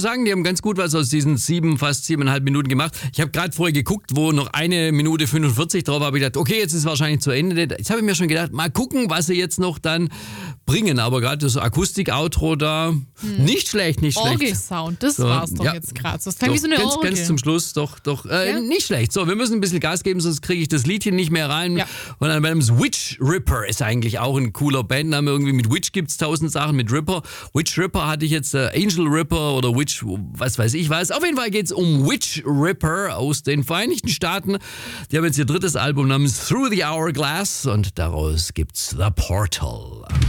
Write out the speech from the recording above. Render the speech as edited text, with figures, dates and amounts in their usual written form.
sagen, die haben ganz gut was aus diesen fast 7,5 Minuten gemacht. Ich habe gerade vorher geguckt, wo noch 1 Minute 45 drauf war, habe ich gedacht, okay, jetzt ist es wahrscheinlich zu Ende. Jetzt habe ich mir schon gedacht, mal gucken, was sie jetzt noch dann bringen. Aber gerade das Akustik-Outro da, nicht schlecht. Orgelsound, das war's doch jetzt gerade. Das klang wie so eine Orgel. Ganz zum Schluss, doch, nicht schlecht. So, wir müssen ein bisschen Gas geben, sonst kriege ich das Liedchen nicht mehr rein. Ja. Und dann beim Witch Ripper ist eigentlich auch ein cooler Bandname. Irgendwie mit Witch gibt es 1000 Sachen, mit Ripper. Witch Ripper hatte ich jetzt Angel Ripper oder Witch, was weiß ich was. Auf jeden Fall geht es um Witch Ripper aus den Vereinigten Staaten. Die haben jetzt ihr drittes Album namens Through the Hourglass und daraus gibt's The Portal.